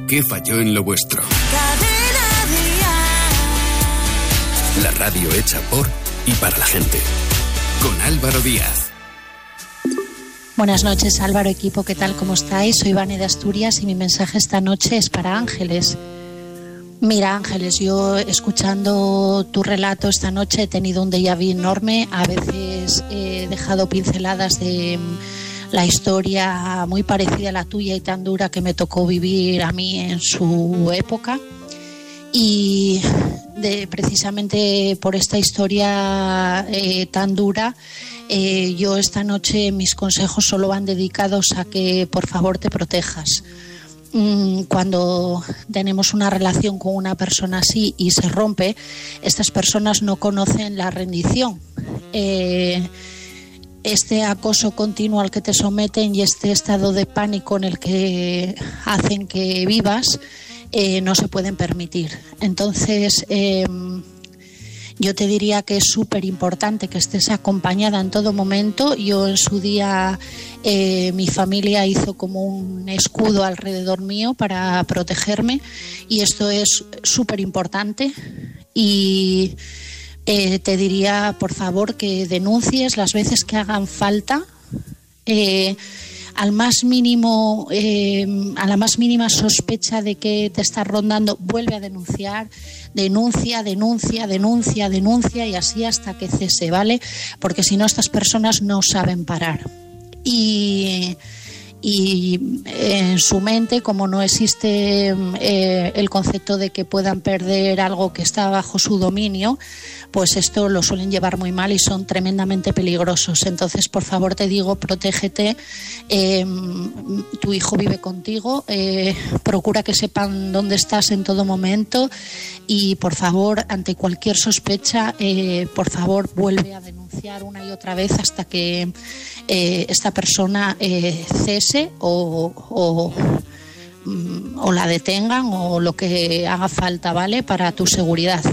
¿Qué falló en lo vuestro? La radio hecha por y para la gente. Con Álvaro Díaz. Buenas noches, Álvaro, equipo, ¿qué tal? ¿Cómo estáis? Soy Vane de Asturias y mi mensaje esta noche es para Ángeles. Mira, Ángeles, yo escuchando tu relato esta noche he tenido un déjà vu enorme. A veces he dejado pinceladas de la historia muy parecida a la tuya y tan dura que me tocó vivir a mí en su época. Y precisamente por esta historia tan dura, yo esta noche mis consejos solo van dedicados a que por favor te protejas. Cuando tenemos una relación con una persona así y se rompe, estas personas no conocen la rendición. Este acoso continuo al que te someten y este estado de pánico en el que hacen que vivas no se pueden permitir. Entonces yo te diría que es súper importante que estés acompañada en todo momento. Yo en su día mi familia hizo como un escudo alrededor mío para protegerme y esto es súper importante. Y te diría, por favor, que denuncies las veces que hagan falta. A la más mínima sospecha de que te está rondando, vuelve a denunciar, denuncia y así hasta que cese, ¿vale? Porque si no, estas personas no saben parar. Y en su mente, como no existe el concepto de que puedan perder algo que está bajo su dominio, pues esto lo suelen llevar muy mal y son tremendamente peligrosos. Entonces, por favor, te digo, protégete. Tu hijo vive contigo, procura que sepan dónde estás en todo momento y, por favor, ante cualquier sospecha, por favor, vuelve a denunciar una y otra vez hasta que esta persona cese o la detengan o lo que haga falta, ¿vale? Para tu seguridad.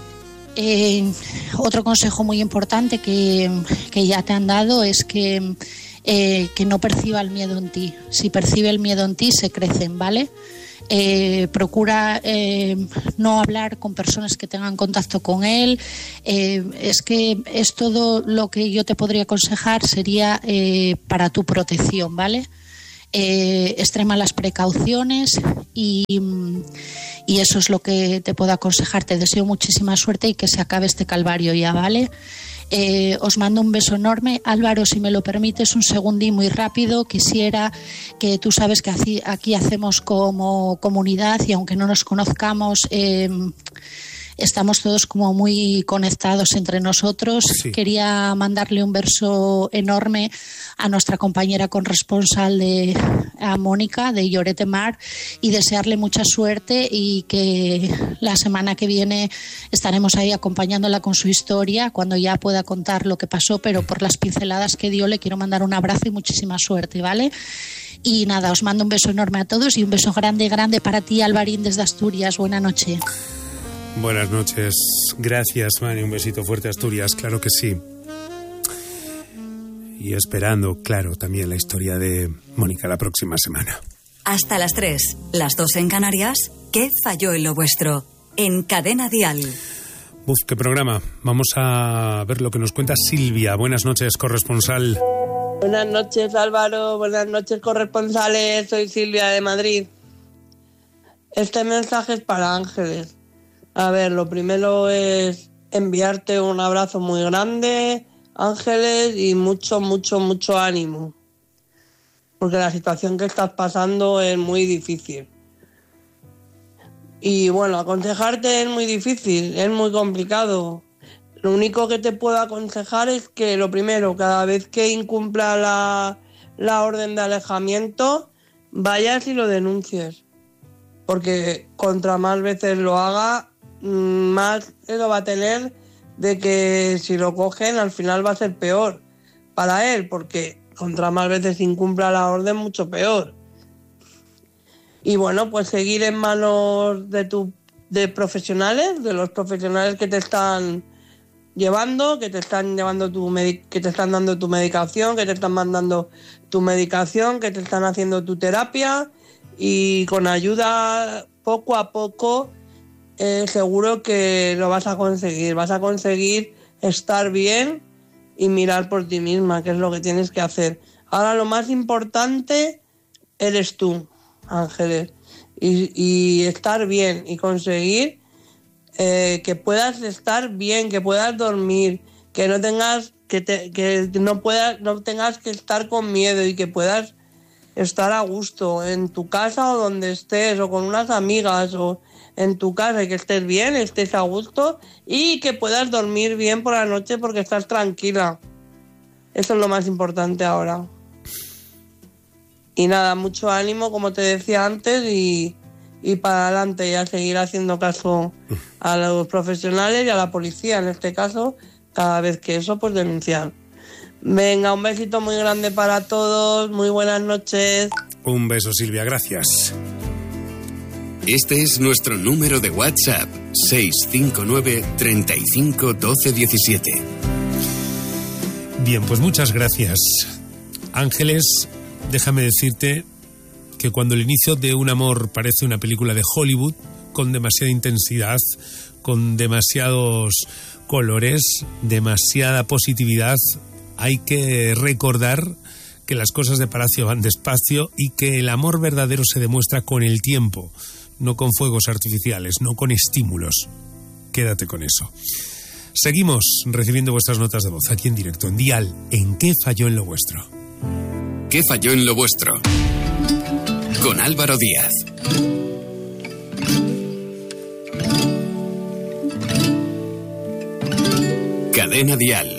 Otro consejo muy importante que ya te han dado es que no perciba el miedo en ti. Si percibe el miedo en ti, se crecen, ¿vale? Procura no hablar con personas que tengan contacto con él. Es que es todo lo que yo te podría aconsejar sería para tu protección, ¿vale? Extrema las precauciones y eso es lo que te puedo aconsejar. Te deseo muchísima suerte y que se acabe este calvario ya, ¿vale? Os mando un beso enorme. Álvaro, si me lo permites, un segundín muy rápido. Quisiera que tú sabes que aquí hacemos como comunidad y aunque no nos conozcamos, estamos todos como muy conectados entre nosotros. Sí. Quería mandarle un beso enorme a nuestra compañera corresponsal a Mónica de Lloret de Mar y desearle mucha suerte y que la semana que viene estaremos ahí acompañándola con su historia cuando ya pueda contar lo que pasó, pero por las pinceladas que dio le quiero mandar un abrazo y muchísima suerte, ¿vale? Y nada, os mando un beso enorme a todos y un beso grande para ti, Alvarín, desde Asturias. Buena noche. Buenas noches. Gracias, Mani. Un besito fuerte a Asturias, claro que sí. Y esperando, claro, también la historia de Mónica la próxima semana. Hasta las 3, las 2 en Canarias. ¿Qué falló en lo vuestro? En Cadena Dial. Uf, qué programa. Vamos a ver lo que nos cuenta Silvia. Buenas noches, corresponsal. Buenas noches, Álvaro. Buenas noches, corresponsales. Soy Silvia de Madrid. Este mensaje es para Ángeles. A ver, lo primero es enviarte un abrazo muy grande, Ángeles, y mucho ánimo. Porque la situación que estás pasando es muy difícil. Y bueno, aconsejarte es muy difícil, es muy complicado. Lo único que te puedo aconsejar es que, lo primero, cada vez que incumpla la orden de alejamiento, vayas y lo denuncies. Porque contra más veces lo haga, más eso va a tener de que si lo cogen al final va a ser peor para él, porque contra más veces incumpla la orden, mucho peor. Y bueno, pues seguir en manos de profesionales, de los profesionales que te están llevando, que te están dando tu medicación, que te están mandando tu medicación, que te están haciendo tu terapia, y con ayuda poco a poco seguro que lo vas a conseguir estar bien y mirar por ti misma, que es lo que tienes que hacer. Ahora lo más importante eres tú, Ángeles, y estar bien y conseguir que puedas estar bien, que puedas dormir, que no tengas no tengas que estar con miedo y que puedas estar a gusto en tu casa o donde estés, o con unas amigas, o en tu casa, y que estés bien, estés a gusto y que puedas dormir bien por la noche porque estás tranquila. Eso es lo más importante ahora. Y nada, mucho ánimo, como te decía antes, y para adelante, y a seguir haciendo caso a los profesionales y a la policía, en este caso, cada vez que eso, pues denunciar. Venga, un besito muy grande para todos, muy buenas noches. Un beso, Silvia, gracias. Este es nuestro número de WhatsApp, 659 35 12 17. Bien, pues muchas gracias. Ángeles, déjame decirte que cuando el inicio de un amor parece una película de Hollywood, con demasiada intensidad, con demasiados colores, demasiada positividad, hay que recordar que las cosas de Palacio van despacio y que el amor verdadero se demuestra con el tiempo, no con fuegos artificiales, no con estímulos. Quédate con eso. Seguimos recibiendo vuestras notas de voz aquí en directo, en Dial, en ¿Qué falló en lo vuestro? ¿Qué falló en lo vuestro? Con Álvaro Díaz. Cadena Dial.